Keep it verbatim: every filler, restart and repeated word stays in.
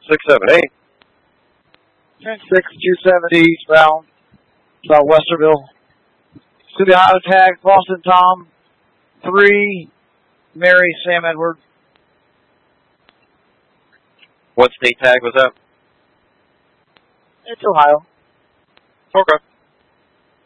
six seven eight. ten six two seventy eastbound, about Westerville. City Highway tag, Boston Tom, three, Mary Sam Edward. What state tag was that? It's Ohio. Okay.